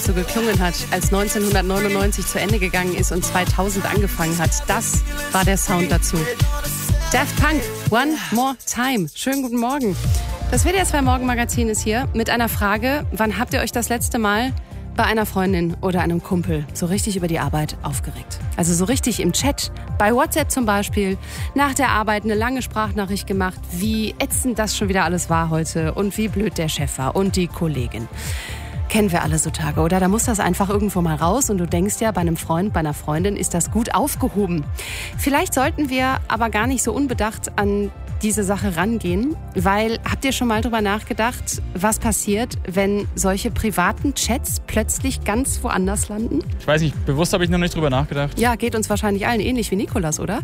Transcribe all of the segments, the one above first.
so geklungen hat, als 1999 zu Ende gegangen ist und 2000 angefangen hat. Das war der Sound dazu. Daft Punk, One More Time. Schönen guten Morgen. Das WDR 2 Morgenmagazin ist hier mit einer Frage: Wann habt ihr euch das letzte Mal bei einer Freundin oder einem Kumpel so richtig über die Arbeit aufgeregt? Also so richtig im Chat, bei WhatsApp zum Beispiel, nach der Arbeit eine lange Sprachnachricht gemacht, wie ätzend das schon wieder alles war heute und wie blöd der Chef war und die Kollegin. Kennen wir alle so Tage, oder? Da muss das einfach irgendwo mal raus und du denkst ja, bei einem Freund, bei einer Freundin ist das gut aufgehoben. Vielleicht sollten wir aber gar nicht so unbedacht an diese Sache rangehen, weil, habt ihr schon mal drüber nachgedacht, was passiert, wenn solche privaten Chats plötzlich ganz woanders landen? Ich weiß nicht, bewusst habe ich noch nicht drüber nachgedacht. Ja, geht uns wahrscheinlich allen ähnlich wie Nikolas, oder?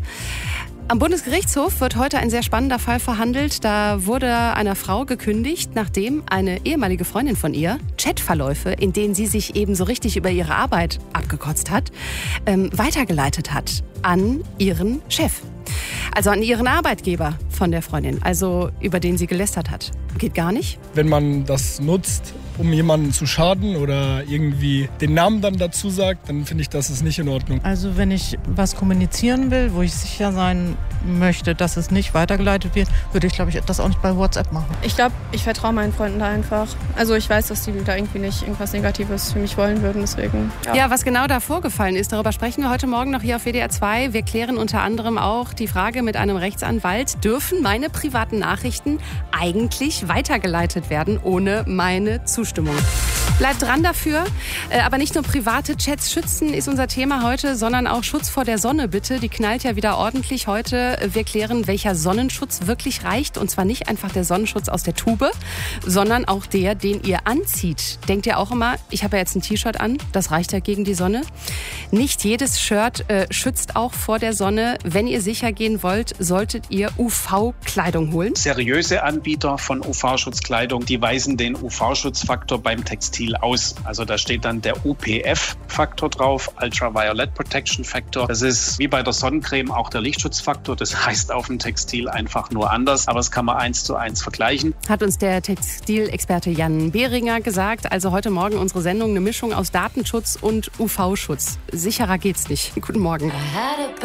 Am Bundesgerichtshof wird heute ein sehr spannender Fall verhandelt. Da wurde einer Frau gekündigt, nachdem eine ehemalige Freundin von ihr Chatverläufe, in denen sie sich eben so richtig über ihre Arbeit abgekotzt hat, weitergeleitet hat an ihren Chef. Also an ihren Arbeitgeber von der Freundin, also über den sie gelästert hat. Geht gar nicht. Wenn man das nutzt, um jemanden zu schaden oder irgendwie den Namen dann dazu sagt, dann finde ich, das ist nicht in Ordnung. Also wenn ich was kommunizieren will, wo ich sicher sein möchte, dass es nicht weitergeleitet wird, würde ich, glaube ich, das auch nicht bei WhatsApp machen. Ich glaube, ich vertraue meinen Freunden da einfach. Also ich weiß, dass die da irgendwie nicht irgendwas Negatives für mich wollen würden, deswegen. Ja, was genau da vorgefallen ist, darüber sprechen wir heute Morgen noch hier auf WDR 2. Wir klären unter anderem auch die Frage mit einem Rechtsanwalt: Dürfen meine privaten Nachrichten eigentlich weitergeleitet werden ohne meine Zustimmung? Bleibt dran dafür. Aber nicht nur private Chats schützen ist unser Thema heute, sondern auch Schutz vor der Sonne, bitte. Die knallt ja wieder ordentlich heute. Wir klären, welcher Sonnenschutz wirklich reicht. Und zwar nicht einfach der Sonnenschutz aus der Tube, sondern auch der, den ihr anzieht. Denkt ihr auch immer, ich habe ja jetzt ein T-Shirt an, das reicht ja gegen die Sonne? Nicht jedes Shirt schützt auch vor der Sonne. Wenn ihr sicher gehen wollt, solltet ihr UV-Kleidung holen. Seriöse Anbieter von UV-Schutzkleidung, die weisen den UV-Schutzfaktor beim Textil aus. Also da steht dann der UPF-Faktor drauf, Ultraviolet Protection Factor. Das ist wie bei der Sonnencreme auch der Lichtschutzfaktor. Das heißt auf dem Textil einfach nur anders, aber das kann man 1:1 vergleichen. Hat uns der Textilexperte Jan Behringer gesagt. Also heute Morgen unsere Sendung eine Mischung aus Datenschutz und UV-Schutz. Sicherer geht's nicht. Guten Morgen.